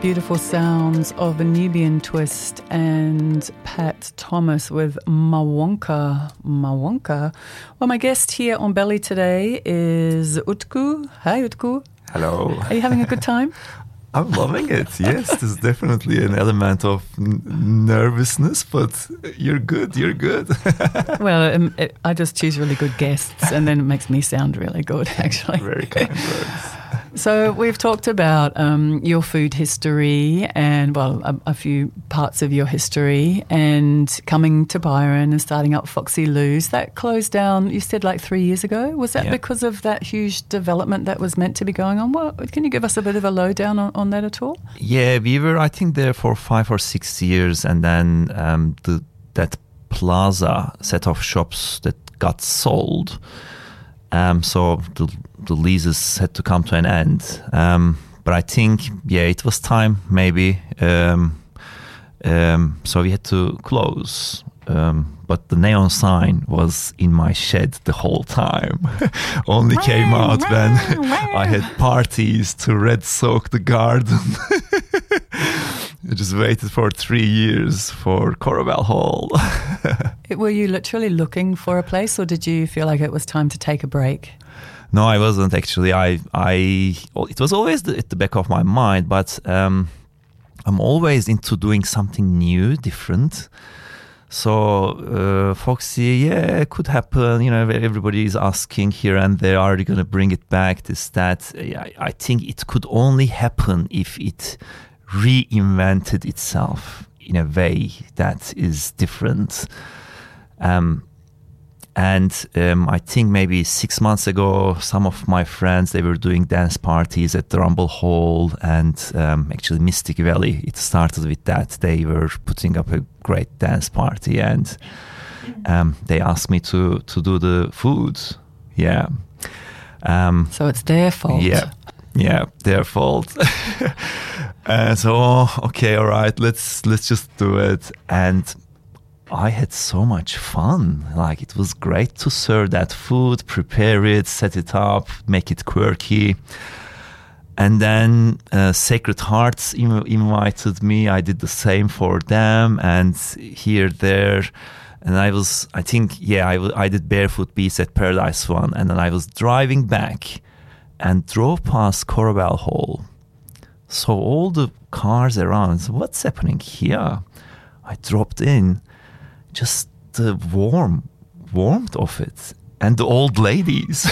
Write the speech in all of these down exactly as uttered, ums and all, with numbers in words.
Beautiful sounds of a Nubian Twist and Pat Thomas with Mawonka. Mawonka. Well, my guest here on Belly today is Utku. Hi, Utku. Hello. Are you having a good time? I'm loving it. Yes, there's definitely an element of n- nervousness, but you're good. You're good. Well, um, it, I just choose really good guests, and then it makes me sound really good, actually. Very kind words. So we've talked about um, your food history and, well, a, a few parts of your history and coming to Byron and starting up Foxy Lou's. That closed down, you said, like three years ago. Was that yeah. because of that huge development that was meant to be going on? Well, can you give us a bit of a lowdown on, on that at all? Yeah, we were, I think, there for five or six years, and then um, the that plaza set of shops that got sold. Um, so the, the leases had to come to an end. Um, but I think, yeah, it was time, maybe. Um, um, so we had to close. Um, but the neon sign was in my shed the whole time. Only came out when I had parties to red soak the garden. I just waited for three years for Corabelle Hall. Were you literally looking for a place, or did you feel like it was time to take a break? No, I wasn't actually. I, I, it was always the, at the back of my mind, but um, I'm always into doing something new, different. So uh, Foxy, yeah, it could happen. You know, everybody is asking here and there, are they going to bring it back? This, that. I, I think it could only happen if it reinvented itself in a way that is different. Um, and um, I think maybe six months ago, some of my friends, they were doing dance parties at the Rumble Hall, and um, actually Mystic Valley, it started with that. They were putting up a great dance party, and um, they asked me to, to do the food. Yeah. Um, so it's their fault. Yeah. Yeah, their fault. And so, oh, okay, all right, let's let's just do it. And I had so much fun. Like, it was great to serve that food, prepare it, set it up, make it quirky. And then uh, Sacred Hearts Im- invited me. I did the same for them, and here, there. And I was, I think, yeah, I, w- I did Barefoot Beats at Paradise One. And then I was driving back and drove past Corabelle Hall. So all the cars around, so what's happening here? I dropped in, just the warm, warmth of it, and the old ladies.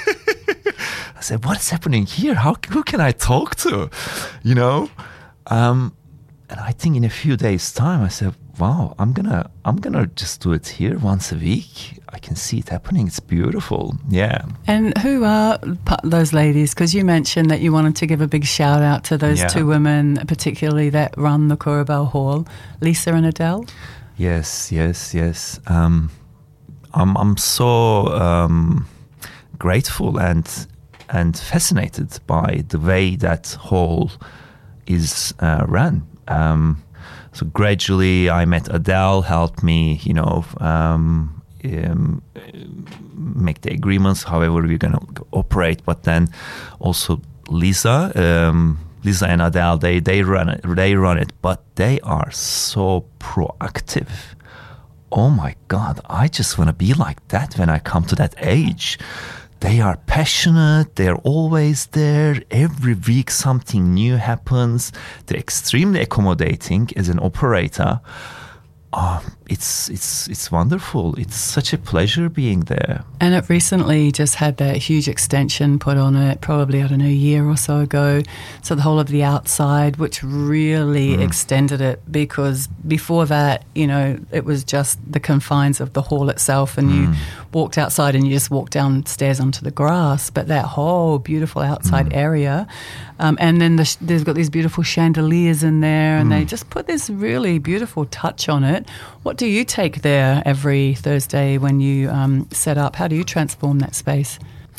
I said, what's happening here? How who can I talk to? You know? Um, and I think in a few days' time, I said, wow, I'm gonna I'm gonna just do it here once a week. I can see it happening. It's beautiful. Yeah. And who are those ladies? Because you mentioned that you wanted to give a big shout out to those yeah. two women, particularly that run the Corabelle Hall, Lisa and Adele. Yes, yes, yes. Um, I'm I'm so um, grateful and and fascinated by the way that hall is uh, run. Um, So gradually I met Adele, helped me, you know, um, um, make the agreements, however we're going to operate. But then also Lisa, um, Lisa and Adele, they, they run it, they run it, but they are so proactive. Oh my God, I just want to be like that when I come to that age. They are passionate, they're always there. Every week something new happens. They're extremely accommodating as an operator. Oh, it's it's it's wonderful. It's such a pleasure being there. And it recently just had that huge extension put on it, probably, I don't know, a year or so ago. So the whole of the outside, which really mm. extended it, because before that, you know, it was just the confines of the hall itself, and mm. you walked outside and you just walked downstairs onto the grass. But that whole beautiful outside mm. area, um, and then the sh- there's got these beautiful chandeliers in there, and mm. they just put this really beautiful touch on it. What do you take there every Thursday when you um, set up? How do you transform that space?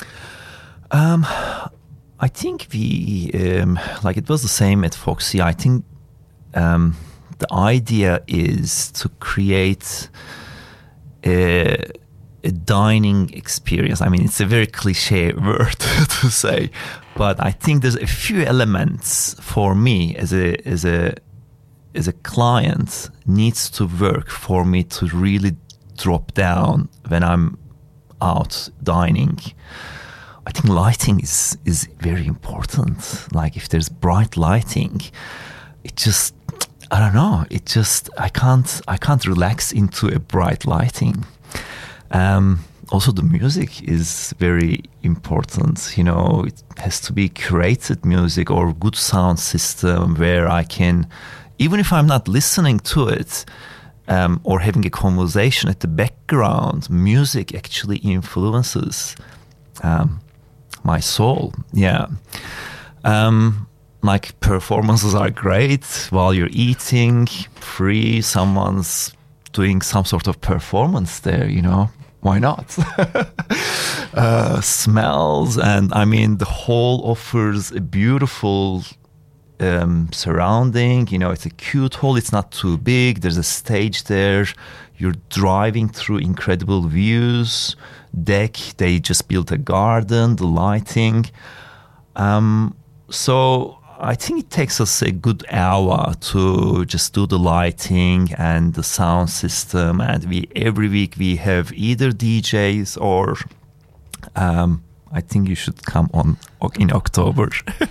Um, I think we, um, like it was the same at Foxy. I think um, the idea is to create a, a dining experience. I mean, it's a very cliche word to say, but I think there's a few elements for me as a as a as a client needs to work for me to really drop down when I'm out dining. I think lighting is is very important. Like if there's bright lighting, it just I don't know. It just I can't I can't relax into a bright lighting. Um, also, the music is very important. You know, it has to be curated music or good sound system where I can, even if I'm not listening to it um, or having a conversation at the background, music actually influences um, my soul. Yeah. Um, like performances are great while you're eating, free, someone's doing some sort of performance there, you know, why not? uh, smells, and I mean, the hall offers a beautiful um, surrounding, you know, it's a cute hall, it's not too big, there's a stage there, you're driving through incredible views, deck, they just built a garden, the lighting. Um, so I think it takes us a good hour to just do the lighting and the sound system, and we every week we have either D Js or um, I think you should come on in October.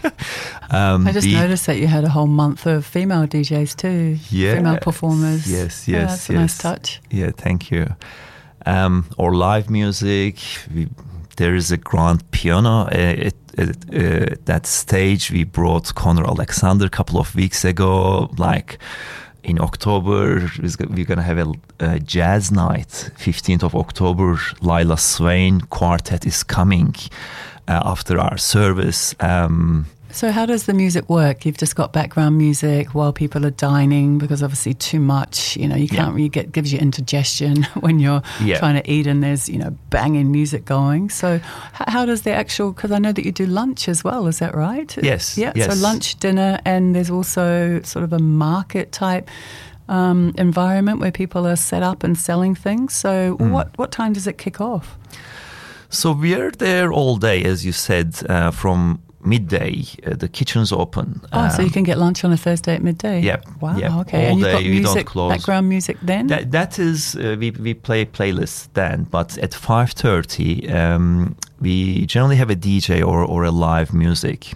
um, I just the, noticed that you had a whole month of female D Js too, yes, female performers. Yes, yes, yeah, that's yes. a nice touch. Yeah, thank you. Um, or live music. We, there is a grand piano uh, at, at uh, that stage. We brought Connor Alexander a couple of weeks ago. Like in October, we're going to have a, a jazz night. fifteenth of October, Lila Swain Quartet is coming uh, after our service. Um, So how does the music work? You've just got background music while people are dining, because obviously too much, you know, you can't yeah. really get, gives you indigestion when you're yeah. trying to eat and there's, you know, banging music going. So h- how does the actual, because I know that you do lunch as well, is that right? Yes. Yeah, yes. so lunch, dinner, and there's also sort of a market type um, environment where people are set up and selling things. So mm. what, what time does it kick off? So we're there all day, as you said, uh, from midday, uh, the kitchen's open. Oh, um, so you can get lunch on a Thursday at midday? Yeah. Wow, yep. okay. All and you've day, got we music, don't close. background music then? That, that is, uh, we, we play playlists then, but at five thirty, um, we generally have a D J or, or a live music.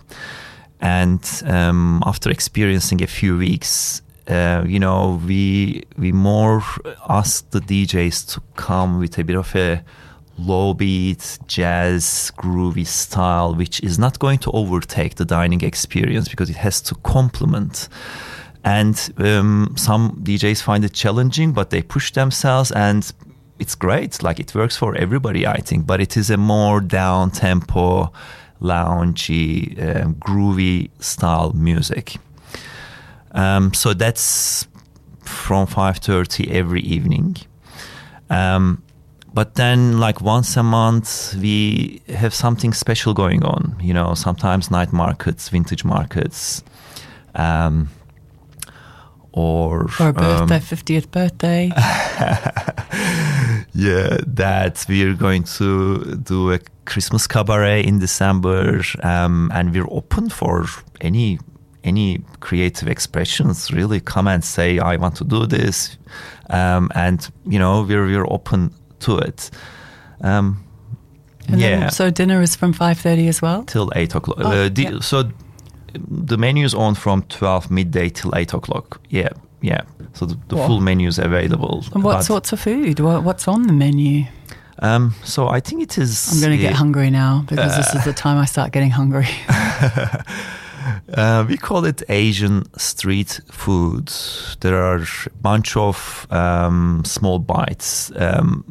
And um, after experiencing a few weeks, uh, you know, we, we more ask the D Js to come with a bit of a low beat, jazz, groovy style, which is not going to overtake the dining experience because it has to complement. And um, some D Js find it challenging, but they push themselves and it's great. Like it works for everybody, I think, but it is a more down-tempo, loungy, um, groovy style music. Um, so that's from five thirty every evening. Um, But then, like once a month, we have something special going on. You know, sometimes night markets, vintage markets, um, or or a birthday, um, fiftieth birthday. Yeah, that we're going to do a Christmas cabaret in December, um, and we're open for any any creative expressions. Really, come and say, "I want to do this," um, and you know, we're we're open to it. Um, and yeah. Then, so dinner is from five thirty as well? Till eight o'clock. Oh, uh, the, yeah. So the menu is on from twelve midday till eight o'clock. Yeah, yeah. So the, the full menu is available. And what but, sorts of food? What, what's on the menu? Um, so I think it is... I'm going to uh, get hungry now because uh, this is the time I start getting hungry. Uh, we call it Asian street food. There are a bunch of um, small bites. Um,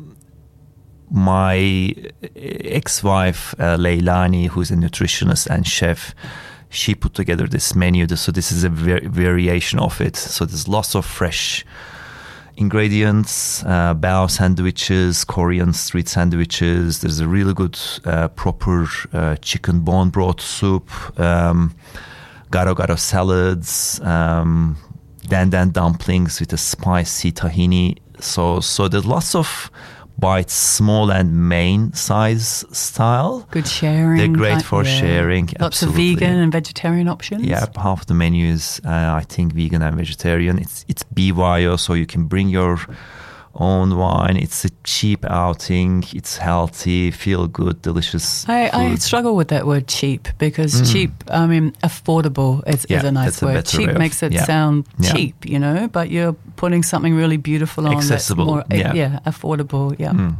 my ex-wife, uh, Leilani, who's a nutritionist and chef, she put together this menu. So this is a var- variation of it. So there's lots of fresh ingredients, uh, bao sandwiches, Korean street sandwiches. There's a really good uh, proper uh, chicken bone broth soup, um, garo garo salads, um, dan dan dumplings with a spicy tahini. So so there's lots of bite small and main size style. Good sharing. They're great like, for yeah. sharing. Lots absolutely. of vegan and vegetarian options. Yeah, half the menu is, uh, I think, vegan and vegetarian. It's it's B Y O, so you can bring your own wine. It's a cheap outing. It's healthy, feel good, delicious. I, I food. struggle with that word cheap because mm. cheap, I mean, affordable is, yeah, is a nice word. A cheap of, makes it yeah. sound yeah. cheap, you know, but you're putting something really beautiful on accessible. that's more, yeah. yeah, affordable. Yeah. Mm.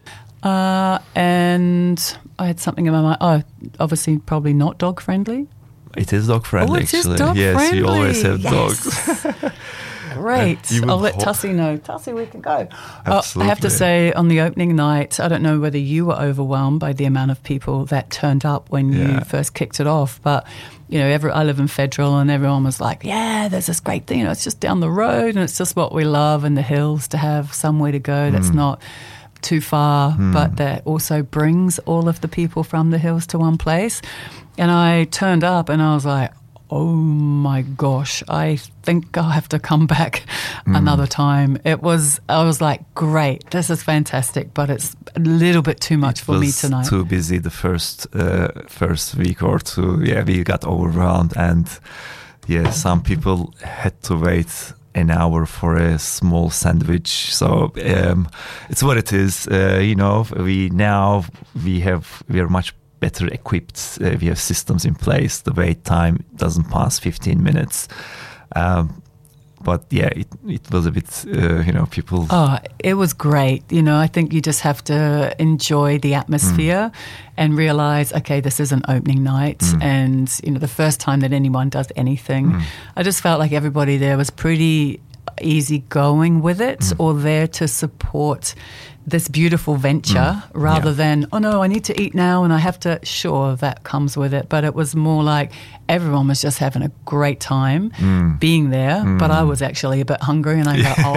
Uh, and I had something in my mind. Oh, obviously, probably not dog friendly. It is dog friendly. Oh, it is actually. dog yes, friendly. you always have yes. dogs. Great. I'll let Tussie know. Tussie, we can go. Uh, I have to say, on the opening night, I don't know whether you were overwhelmed by the amount of people that turned up when yeah. you first kicked it off, but you know, every, I live in Federal, and everyone was like, "Yeah, there's this great thing. You know, it's just down the road, and it's just what we love in the hills to have somewhere to go that's mm. not too far, mm. but that also brings all of the people from the hills to one place." And I turned up, and I was like, oh my gosh, I think I'll have to come back mm. another time. It was, I was like, great, this is fantastic, but it's a little bit too much it for me tonight. Too busy the first uh, first week or two. Yeah, we got overwhelmed, and yeah, some people had to wait an hour for a small sandwich. So um, it's what it is. Uh, you know, we now we have we are much better equipped. Uh, we have systems in place. The wait time doesn't pass fifteen minutes. Um, but yeah, it it was a bit, uh, you know, people. Oh, it was great. You know, I think you just have to enjoy the atmosphere mm. and realize, okay, this is an opening night, mm. and you know, the first time that anyone does anything, mm. I just felt like everybody there was pretty easygoing with it, mm. or there to support this beautiful venture mm. rather yeah. than, oh no, I need to eat now and I have to, sure, that comes with it. But it was more like everyone was just having a great time mm. being there. Mm. But I was actually a bit hungry, and I go, oh,